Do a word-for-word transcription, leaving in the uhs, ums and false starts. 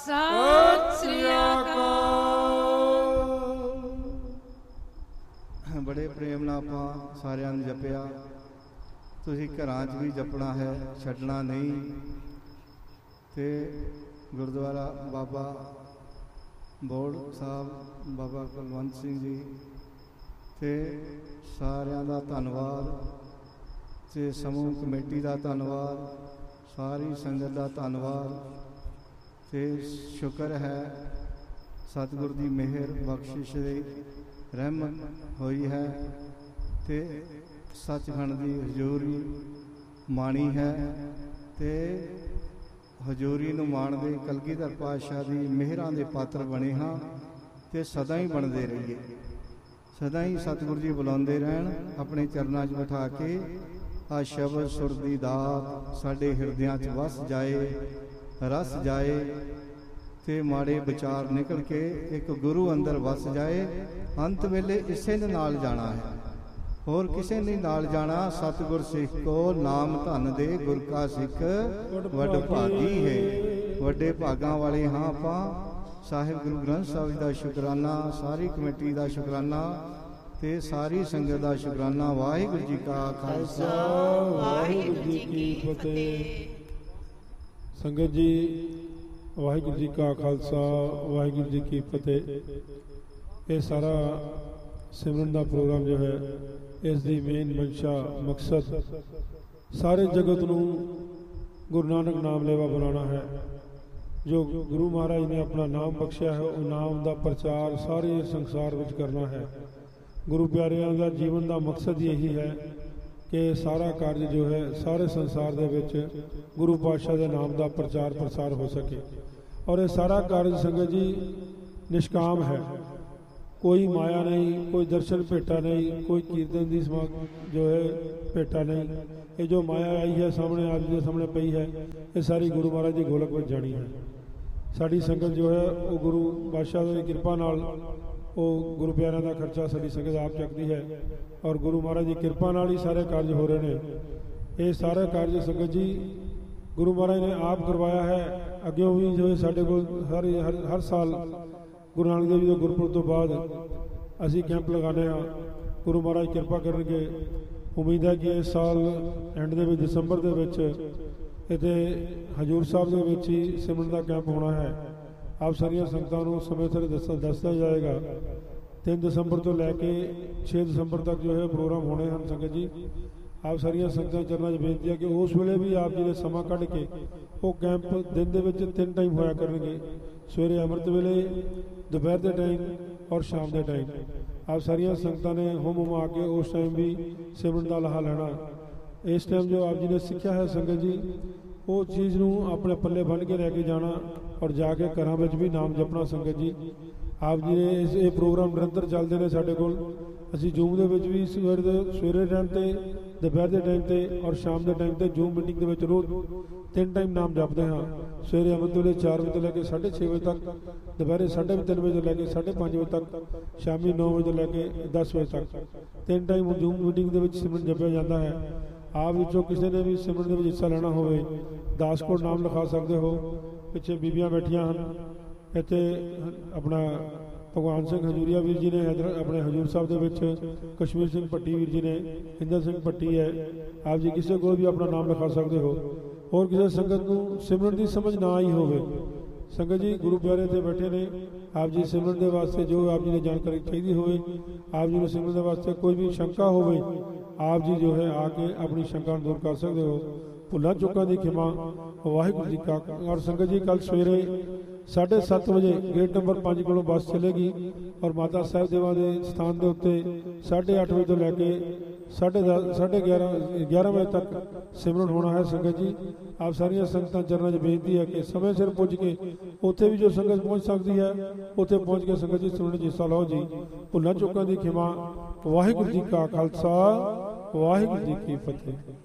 ਸਤਿ ਸ੍ਰੀ ਅਕਾਲ। बड़े प्रेम नाल आपां सारिਆਂ ने जपिया। तुसीं घरां 'च भी जपना है, छड्डना नहीं। ते गुरुद्वारा बाबा बौड़ साहब, बाबा कुलवंत सिंह जी ते सारिਆਂ ਦਾ ਧੰਨਵਾਦ ਤੇ ਸਮੂਹ ਕਮੇਟੀ ਦਾ ਧੰਨਵਾਦ, सारी संगत का धन्यवाद। ते शुक्र है सतगुर की मेहर बख्शिश की रहमत हुई है ते सचखंड की हजूरी माणी है ते हजूरी नूं माणदे कलगीधर पातशाह की मेहरां दे पात्र बने हाँ ते सदा ही बनते रहिए। सदा ही सतगुरु जी बुलाते रहन, अपने चरनां च बिठा के आ शब्द सुर दी दात साडे हिरदियां च वस जाए, रस जाए ते माड़े विचार निकल के एक गुरु अंदर वस जाए। अंत वेले इसे ने नाल जाना है, होर किसे ने नाल जाना। सतगुर सिख को नाम धन दे, गुर का सिख वड भागी है। वड्डे भागां वाले हाँ आपां। साहिब गुरु ग्रंथ साहिब जी दा शुकराना, सारी कमेटी दा शुकराना ते सारी संगत दा शुकराना। वाहिगुरू जी का खालसा, वाहिगुरू जी की फतेह। संगत जी, वाहिगुरू जी का खालसा, वाहिगुरू जी की फतेह। ये सारा सिमरन का प्रोग्राम जो है, इसकी मेन मंशा मकसद सारे जगत नूं गुरु नानक नाम लेवा बनाना है। जो गुरु महाराज ने अपना नाम बख्शिया है, वो नाम का प्रचार सारे संसार में करना है। गुरु प्यारियां का जीवन का मकसद यही है कि सारा कार्य जो है सारे संसार दे विच गुरु पातशाह के नाम का प्रचार प्रसार हो सके। और ये सारा कार्य संगत जी निष्काम है, कोई माया नहीं, कोई दर्शन भेटा नहीं, कोई कीर्तन की समा जो है भेटा नहीं। ये जो माया आई है सामने आप जी के सामने पई है, ये सारी गुरु महाराज की गोलक में जानी है। साड़ी संगत जो है वो गुरु बादशाह की कृपा नाल वो गुरु प्यारिਆਂ का खर्चा साड़ी संगत आप चकती है और गुरु महाराज की कृपा नाल ही सारे कार्य हो रहे हैं। ये सारे कार्य संगत जी गुरु महाराज ने आप करवाया है। अगे भी जो है साढ़े को हर हर हर साल गुरु नानक देव जी के गुरपुरब तो बाद असी कैंप लगाने हाँ। गुरु महाराज कृपा करनगे। उम्मीद है कि इस साल एंड दे विच दिसंबर दे विच इत्थे हजूर साहब दे विच ही सिमरन का कैंप होना है। आप सारिया संगतां नूं समय सिर दस दसदा जाएगा। तीन दिसंबर तो लैके छे दिसंबर तक जो है प्रोग्राम होने हैं संगत जी। आप सारिया संगतां चरनां च बेनती है कि उस वेले भी आप जिहड़े समा कढ के वो कैंप दिन दे विच तीन टाइम होया करनगे, सवेरे अमृत वेले, दोपहर के टाइम और शाम के टाइम। आप सारिया संगतां ने होम हुम आके उस टाइम भी सिमरन का लाहा लेना। इस टाइम जो आप जी ने सीखा है संगत जी, वो चीज़ नूं अपने पल्ले बन के लैके जाना और जाके घरां विच भी नाम जपना संगत जी। आप जी ने इस ये प्रोग्राम निरंतर चलते हैं साढ़े कोल। असी जूम दे विच भी सवेरे दे सवेरे टाइम ते, दोपहर के टाइम ते और शाम के टाइम ते जूम मीटिंग के विच रोज़ तीन टाइम नाम जपते हाँ। सवेरे अमृत वेले चार बजे तो लैके साढ़े छे बजे तक, दोपहर साढ़े तीन बजे तो लैके साढ़े पाँच बजे तक, शामी नौ बजे तो लैके दस बजे तक तीन टाइम जूम मीटिंग के विच सिमरन जपिया जाता है। आप विचों किसी ने भी सिमरन के हिस्सा लेना हो, दास कोट नाम लिखा सकते हो। पिछे बीबियां बैठिया हैं इत्थे अपना भगवान सिंह हजूरिया वीर जी ने हैदर अपने हजूर साहब के विच, कश्मीर सिंह भट्टी वीर जी ने, इंदर सिंह भट्टी है। आप जी किसी को भी अपना नाम लिखा सकते हो। और किसी संगत को सिमरन की समझ ना आई हो, संगत जी गुरु प्यारे इत्थे बैठे ने। आप जी सिमरन के वास्ते जो आप जी ने जानकारी चाहिए हो, आप जी ने सिमरन के वास्ते कोई भी शंका हो, आप जी जो है आके अपनी शंका दूर कर सकते हो। भुलां चुकां दी खिमा, वाहिगुरू जी का। और संगत जी कल सवेरे साढ़े सत्त बजे गेट नंबर पाँच को बस चलेगी और माता साहिब देवा के स्थान के उत्ते साढ़े अठ बजे तो लैके साढ़े दस साढ़े ग्यारह ग्यारह बजे तक सिमरन होना है। संगत जी आप सारिया संगतां चरनां च बेनती है कि समय सिर पुज के उत्थे भी जो संगत पहुँच सकती है उत्थे पहुँच के संगत जी सिमरन च हिस्सा लो जी। भुलां चुकां दी खिमा। वाहिगुरू जी का खालसा, वाहिगुरू जी की फतेह।